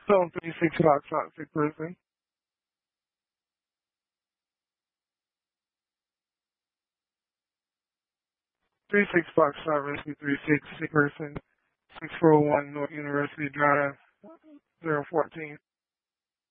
Zone 36 Foxtrot, sick person. 36 Foxtrot, Rescue 36, sick person. 6401 North University Drive, 014.